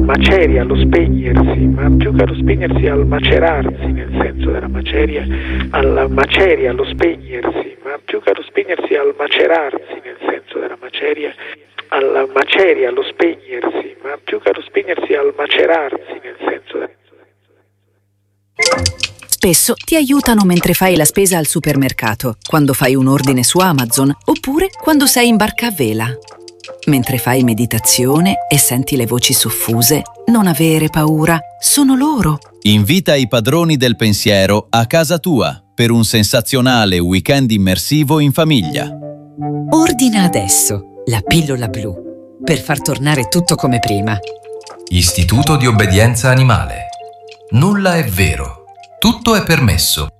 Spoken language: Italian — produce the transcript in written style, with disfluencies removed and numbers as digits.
maceria, allo spegnersi, ma più che allo spegnersi al macerarsi, nel senso della maceria, alla maceria, allo spegnersi, ma più che allo spegnersi al macerarsi, nel senso della maceria, alla maceria, allo spegnersi, ma più che allo spegnersi al macerarsi, nel senso della... Spesso ti aiutano mentre fai la spesa al supermercato, quando fai un ordine su Amazon, oppure quando sei in barca a vela. Mentre fai meditazione e senti le voci soffuse, non avere paura, sono loro. Invita i padroni del pensiero a casa tua per un sensazionale weekend immersivo in famiglia. Ordina adesso la pillola blu per far tornare tutto come prima. Istituto di obbedienza animale. Nulla è vero, tutto è permesso.